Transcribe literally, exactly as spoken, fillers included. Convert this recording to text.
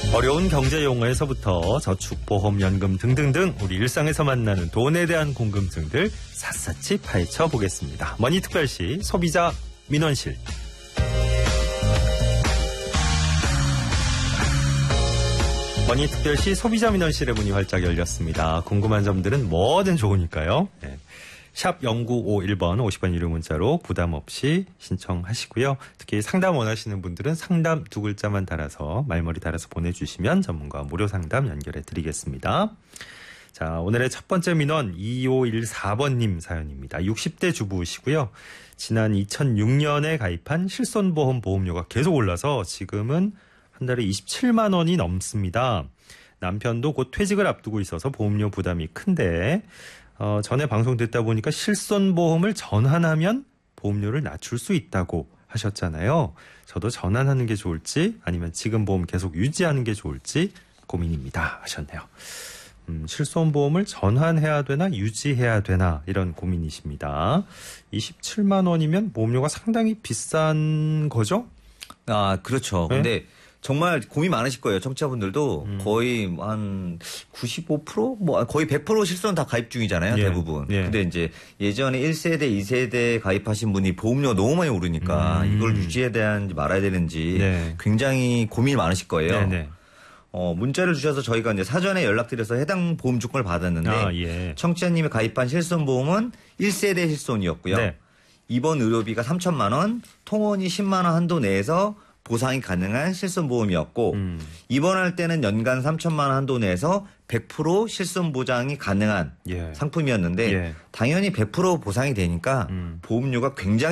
어려운 경제 용어에서부터 저축보험연금 등등등 우리 일상에서 만나는 돈에 대한 궁금증들 샅샅이 파헤쳐 보겠습니다. 머니특별시 소비자 민원실. 머니특별시 소비자 민원실의 문이 활짝 열렸습니다. 궁금한 점들은 뭐든 좋으니까요. 네. 샵 공구오일 번 오십 원 유료 문자로 부담 없이 신청하시고요. 특히 상담 원하시는 분들은 상담 두 글자만 달아서 말머리 달아서 보내주시면 전문가 무료 상담 연결해 드리겠습니다. 자, 오늘의 첫 번째 민원 이오일사 번님 사연입니다. 육십 대 주부시고요. 지난 이천육 년에 가입한 실손보험 보험료가 계속 올라서 지금은 한 달에 이십칠만 원이 넘습니다. 남편도 곧 퇴직을 앞두고 있어서 보험료 부담이 큰데 어, 전에 방송 듣다 보니까 실손보험을 전환하면 보험료를 낮출 수 있다고 하셨잖아요. 저도 전환하는 게 좋을지 아니면 지금 보험 계속 유지하는 게 좋을지 고민입니다 하셨네요. 음, 실손보험을 전환해야 되나 유지해야 되나 이런 고민이십니다. 이십칠만 원이면 보험료가 상당히 비싼 거죠? 아, 그렇죠. 네? 근데 정말 고민 많으실 거예요. 청취자분들도 음. 거의 한 구십오 퍼센트? 뭐 거의 백 퍼센트 실손 다 가입 중이잖아요. 예. 대부분. 예. 근데 근데 이제 예전에 일 세대, 이 세대 가입하신 분이 보험료가 너무 많이 오르니까 음. 이걸 유지해야 되는지 말아야 되는지 네. 굉장히 고민이 많으실 거예요. 네네. 어, 문자를 주셔서 저희가 이제 사전에 연락드려서 해당 보험 조건을 받았는데 아, 예. 청취자님이 가입한 실손보험은 일 세대 실손이었고요. 네. 입원 의료비가 삼천만 원, 통원이 십만 원 한도 내에서 보상이 가능한 실손보험이었고 음. 입원할 때는 연간 삼천만 원 한도 내에서 백 퍼센트 실손보장이 가능한 예. 상품이었는데 예. 당연히 백 퍼센트 보상이 되니까 음. 보험료가 굉장히